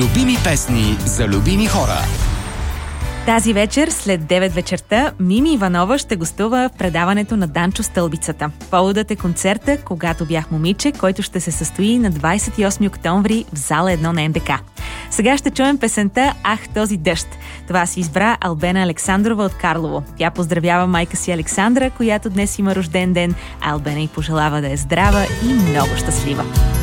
Любими песни за любими хора. Тази вечер, след 9 вечерта, Мими Иванова ще гостува в предаването на Данчо Стълбицата. Поводът е концерта "Когато бях момиче", който ще се състои на 28 октомври в зала 1 на НДК. Сега ще чуем песента "Ах, този дъжд". Това си избра Албена Александрова от Карлово. Тя поздравява майка си Александра, която днес има рожден ден, а Албена й пожелава да е здрава и много щастлива.